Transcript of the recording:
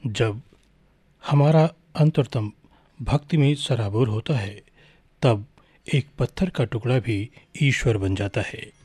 जब हमारा अंतरतम भक्ति में सराबोर होता है, तब एक पत्थर का टुकड़ा भी ईश्वर बन जाता है।